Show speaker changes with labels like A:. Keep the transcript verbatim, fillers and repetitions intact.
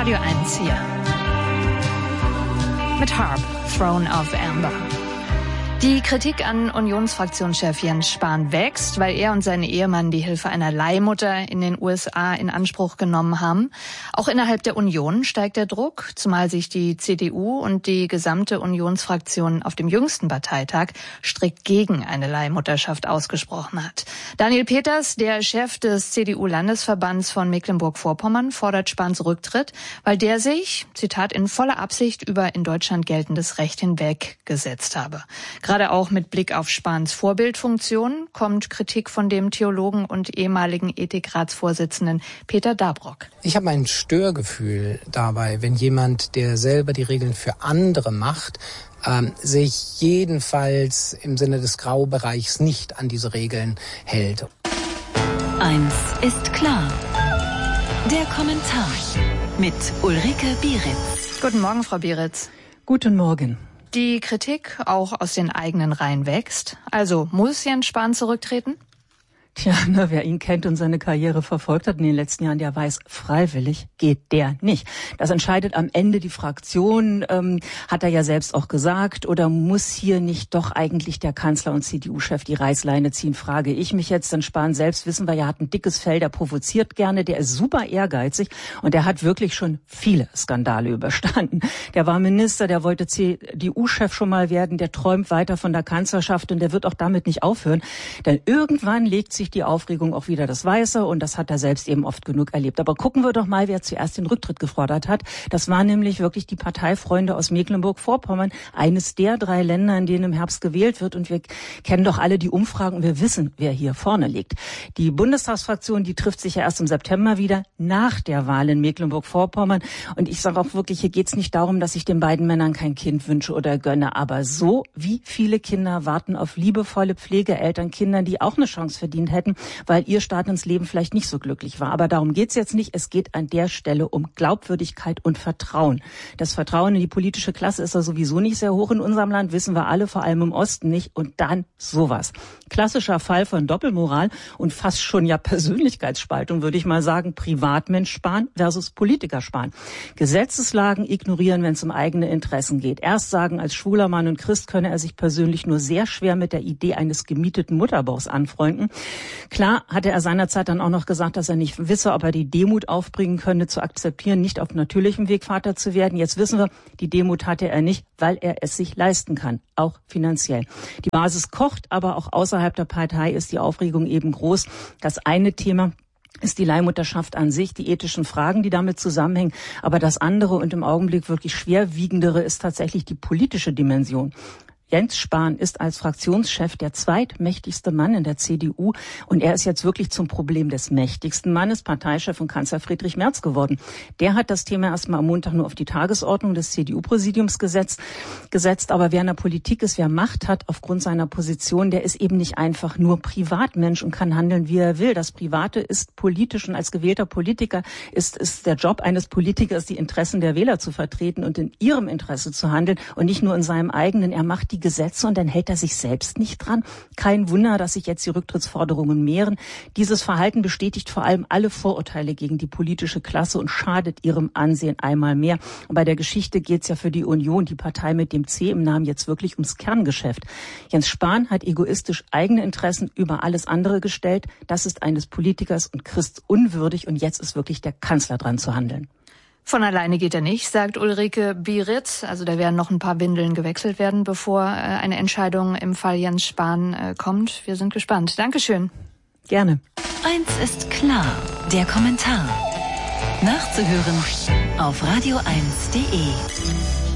A: Radio eins hier. Mit Harp, Throne of Amber. Die Kritik an Unionsfraktionschef Jens Spahn wächst, weil er und sein Ehemann die Hilfe einer Leihmutter in den U S A in Anspruch genommen haben. Auch innerhalb der Union steigt der Druck, zumal sich die C D U und die gesamte Unionsfraktion auf dem jüngsten Parteitag strikt gegen eine Leihmutterschaft ausgesprochen hat. Daniel Peters, der Chef des C D U-Landesverbands von Mecklenburg-Vorpommern, fordert Spahns Rücktritt, weil der sich, Zitat, in voller Absicht über in Deutschland geltendes Recht hinweggesetzt habe. Gerade auch mit Blick auf Spahns Vorbildfunktion kommt Kritik von dem Theologen und ehemaligen Ethikratsvorsitzenden Peter Dabrock.
B: Ich habe ein Störgefühl dabei, wenn jemand, der selber die Regeln für andere macht, ähm, sich jedenfalls im Sinne des Graubereichs nicht an diese Regeln hält.
C: Eins ist klar. Der Kommentar mit Ulrike Bieritz.
A: Guten Morgen, Frau Bieritz.
D: Guten Morgen.
A: Die Kritik auch aus den eigenen Reihen wächst. Also muss Jens Spahn zurücktreten?
D: Tja, na, wer ihn kennt und seine Karriere verfolgt hat in den letzten Jahren, der weiß, freiwillig geht der nicht. Das entscheidet am Ende die Fraktion, ähm, hat er ja selbst auch gesagt. Oder muss hier nicht doch eigentlich der Kanzler und C D U-Chef die Reißleine ziehen, frage ich mich jetzt. Denn Spahn selbst, wissen wir ja, hat ein dickes Fell, der provoziert gerne, der ist super ehrgeizig und der hat wirklich schon viele Skandale überstanden. Der war Minister, der wollte C D U-Chef schon mal werden, der träumt weiter von der Kanzlerschaft und der wird auch damit nicht aufhören. Denn irgendwann legt sich die Aufregung auch wieder das Weiße und das hat er selbst eben oft genug erlebt. Aber gucken wir doch mal, wer zuerst den Rücktritt gefordert hat. Das waren nämlich wirklich die Parteifreunde aus Mecklenburg-Vorpommern, eines der drei Länder, in denen im Herbst gewählt wird. Und wir kennen doch alle die Umfragen und wir wissen, wer hier vorne liegt. Die Bundestagsfraktion, die trifft sich ja erst im September wieder, nach der Wahl in Mecklenburg-Vorpommern. Und ich sage auch wirklich, hier geht es nicht darum, dass ich den beiden Männern kein Kind wünsche oder gönne. Aber so wie viele Kinder warten auf liebevolle Pflegeeltern, Kindern, die auch eine Chance verdient hätten, weil ihr Start ins Leben vielleicht nicht so glücklich war. Aber darum geht's jetzt nicht. Es geht an der Stelle um Glaubwürdigkeit und Vertrauen. Das Vertrauen in die politische Klasse ist ja sowieso nicht sehr hoch in unserem Land, wissen wir alle, vor allem im Osten nicht. Und dann sowas. Klassischer Fall von Doppelmoral und fast schon ja Persönlichkeitsspaltung, würde ich mal sagen. Privatmensch Spahn versus Politiker Spahn. Gesetzeslagen ignorieren, wenn es um eigene Interessen geht. Erst sagen, als schwuler Mann und Christ könne er sich persönlich nur sehr schwer mit der Idee eines gemieteten Mutterbauchs anfreunden. Klar hatte er seinerzeit dann auch noch gesagt, dass er nicht wisse, ob er die Demut aufbringen könne, zu akzeptieren, nicht auf natürlichem Weg Vater zu werden. Jetzt wissen wir, die Demut hatte er nicht, weil er es sich leisten kann, auch finanziell. Die Basis kocht, aber auch außerhalb der Partei ist die Aufregung eben groß. Das eine Thema ist die Leihmutterschaft an sich, die ethischen Fragen, die damit zusammenhängen. Aber das andere und im Augenblick wirklich schwerwiegendere ist tatsächlich die politische Dimension. Jens Spahn ist als Fraktionschef der zweitmächtigste Mann in der C D U und er ist jetzt wirklich zum Problem des mächtigsten Mannes, Parteichef und Kanzler Friedrich Merz geworden. Der hat das Thema erstmal am Montag nur auf die Tagesordnung des C D U-Präsidiums gesetzt, gesetzt. Aber wer in der Politik ist, wer Macht hat aufgrund seiner Position, der ist eben nicht einfach nur Privatmensch und kann handeln, wie er will. Das Private ist politisch und als gewählter Politiker ist, ist der Job eines Politikers, die Interessen der Wähler zu vertreten und in ihrem Interesse zu handeln und nicht nur in seinem eigenen. Er macht die Gesetze und dann hält er sich selbst nicht dran. Kein Wunder, dass sich jetzt die Rücktrittsforderungen mehren. Dieses Verhalten bestätigt vor allem alle Vorurteile gegen die politische Klasse und schadet ihrem Ansehen einmal mehr. Und bei der Geschichte geht es ja für die Union, die Partei mit dem C im Namen, jetzt wirklich ums Kerngeschäft. Jens Spahn hat egoistisch eigene Interessen über alles andere gestellt. Das ist eines Politikers und Christ unwürdig und jetzt ist wirklich der Kanzler dran zu handeln.
A: Von alleine geht er nicht, sagt Ulrike Bieritz. Also da werden noch ein paar Windeln gewechselt werden, bevor äh, eine Entscheidung im Fall Jens Spahn äh, kommt. Wir sind gespannt. Dankeschön.
D: Gerne.
C: Eins ist klar, der Kommentar. Nachzuhören auf radio eins punkt de.